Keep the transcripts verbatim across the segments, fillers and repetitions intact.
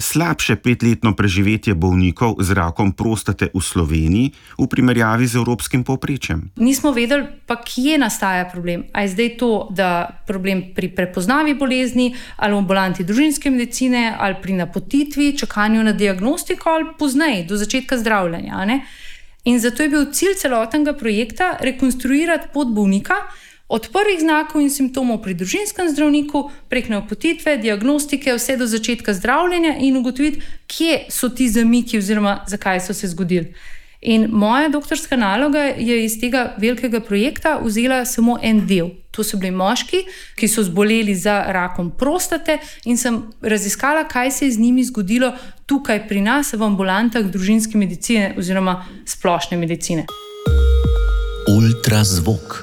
slabše petletno preživetje bolnikov z rakom prostate v Sloveniji v primerjavi z evropskim povprečjem? Nismo vedeli, pa kje nastaja problem. A je zdaj to, da problem pri prepoznavi bolezni, ali v ambulanti družinske medicine, ali pri napotitvi, čakanju na diagnostiko, ali pozneje, do začetka zdravljenja. Ne? In zato je bil cilj celotnega projekta rekonstruirati pot bolnika od prvih znakov in simptomov pri družinskem zdravniku, prek napotitve, diagnostike, vse do začetka zdravljenja in ugotoviti, kje so ti zamiki oziroma zakaj so se zgodili. In moja doktorska naloga je iz tega velikega projekta vzela samo en del. To so bili moški, ki so zboleli za rakom prostate in sem raziskala, kaj se je z njimi zgodilo tukaj pri nas v ambulantah družinske medicine oziroma splošne medicine. Ultrazvok.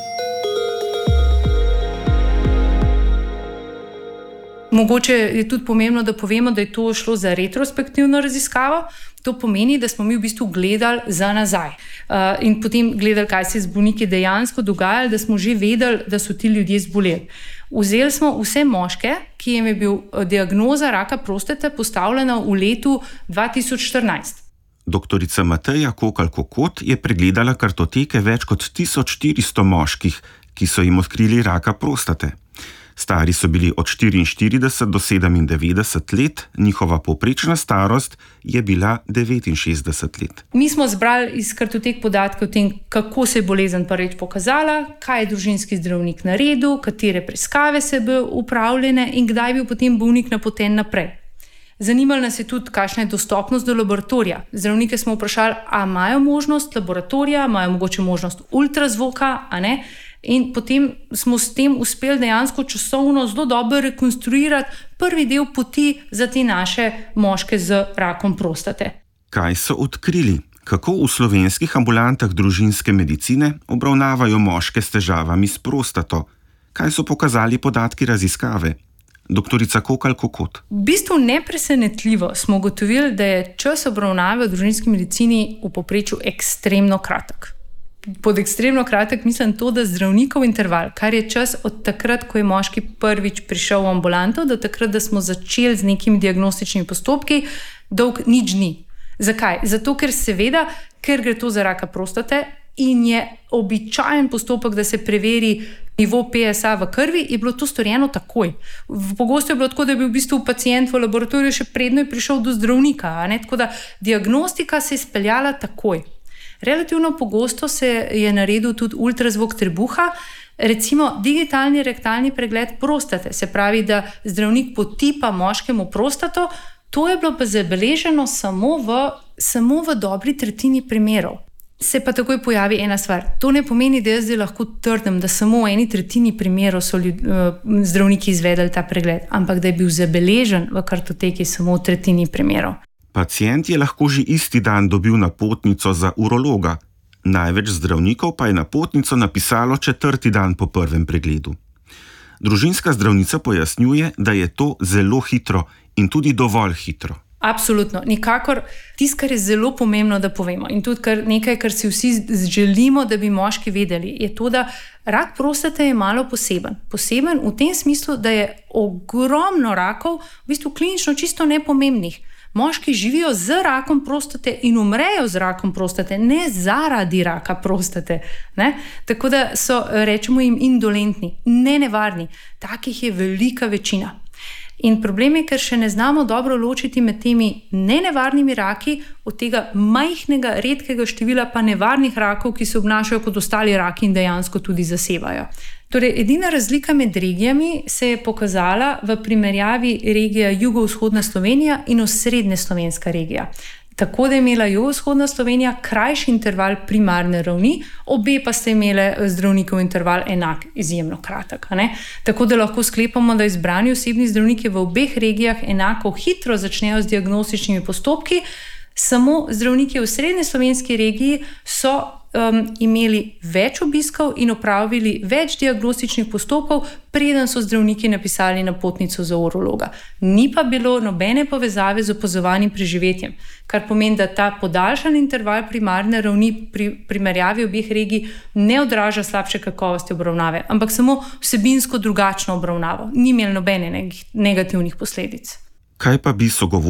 Mogoče je tudi pomembno, da povemo, da je to šlo za retrospektivno raziskavo. To pomeni, da smo mi v bistvu gledali za nazaj uh, in potem gledali, kaj se je z bolniki dejansko dogajalo, da smo že vedeli, da so ti ljudje zboleli. Vzeli smo vse moške, ki jim je bil diagnoza raka prostate postavljena v letu dva tisoč štirinajst. Doktorica Mateja Kokalj-Kokot je pregledala kartoteke več kot tisoč štiristo moških, ki so jim odkrili raka prostate. Stari so bili od štiriinštirideset do sedemindevetdeset let, njihova povprečna starost je bila devetinšestdeset let. Mi smo zbrali iz kartotek podatke o tem, kako se je bolezen prvič pokazala, kaj je družinski zdravnik naredil, katere preiskave se bi upravljene in kdaj je bil potem bolnik napoten naprej. Zanimalo nas je tudi, kakšna je dostopnost do laboratorija. Zdravnike smo vprašali, a imajo možnost laboratorija, imajo mogoče možnost ultrazvoka, a ne? In potem smo s tem uspeli dejansko časovno zelo dobro rekonstruirati prvi del poti za te naše moške z rakom prostate. Kaj so odkrili? Kako v slovenskih ambulantah družinske medicine obravnavajo moške s težavami s prostato? Kaj so pokazali podatki raziskave? Doktorica Kokalj-Kokot. V bistvu nepresenetljivo smo ugotovili, da je čas obravnave v družinski medicini v povprečju ekstremno kratek. Pod ekstremno kratek mislim to, da zdravnikov interval, kar je čas od takrat, ko je moški prvič prišel v ambulanto, do takrat, da smo začeli z nekimi diagnostičnimi postopki, dolg nič dni. Zakaj? Zato, ker seveda, ker gre to za raka prostate in je običajen postopek, da se preveri nivo P S A v krvi, je bilo to storjeno takoj. Pogosto je bilo tako, da je bil v bistvu pacient v laboratoriju še predno je prišel do zdravnika, a ne? Tako da diagnostika se je speljala takoj. Relativno pogosto se je naredil tudi ultrazvok trebuha, recimo digitalni rektalni pregled prostate, se pravi, da zdravnik potipa moškemu prostato, to je bilo pa zabeleženo samo v, samo v dobri tretjini primerov. Se pa takoj pojavi ena stvar. To ne pomeni, da jaz zdaj lahko trdim, da samo v eni tretjini primerov so ljud, zdravniki izvedeli ta pregled, ampak da je bil zabeležen v kartoteki samo v tretjini primerov. Pacient je lahko že isti dan dobil napotnico za urologa. Največ zdravnikov pa je napotnico napisalo četrti dan po prvem pregledu. Družinska zdravnica pojasnjuje, da je to zelo hitro in tudi dovolj hitro. Absolutno. Nikakor tisto, kar je zelo pomembno, da povemo in tudi kar nekaj, kar si vsi želimo, da bi moški vedeli, je to, da rak prostate je malo poseben. Poseben v tem smislu, da je ogromno rakov v bistvu klinično čisto nepomembnih. Moški živijo z rakom prostate in umrejo z rakom prostate, ne zaradi raka prostate. Ne? Tako da so, rečemo jim, indolentni, ne nevarni. Takih je velika večina. In problem je, ker še ne znamo dobro ločiti med temi nenevarnimi raki od tega majhnega, redkega števila pa nevarnih rakov, ki se obnašajo kot ostali raki in dejansko tudi zasevajo. Torej, edina razlika med regijami se je pokazala v primerjavi regija jugovzhodna Slovenija in osrednja slovenska regija. Tako da je imela jugovzhodna Slovenija krajši interval primarne ravni, obe pa ste imele zdravnikov interval enak, izjemno kratek. Ne? Tako da lahko sklepamo, da izbrani osebni zdravniki v obeh regijah enako hitro začnejo z diagnostičnimi postopki, samo zdravniki v srednje slovenski regiji so Um, imeli več obiskov in opravili več diagnostičnih postopkov, preden so zdravniki napisali napotnico za urologa. Ni pa bilo nobene povezave z opazovanim preživetjem, kar pomeni, da ta podaljšan interval primarne ravni pri primerjavi obeh regij ne odraža slabše kakovosti obravnave, ampak samo vsebinsko drugačno obravnavo. Ni imel nobene negativnih posledic. Kaj pa bi sogovorniki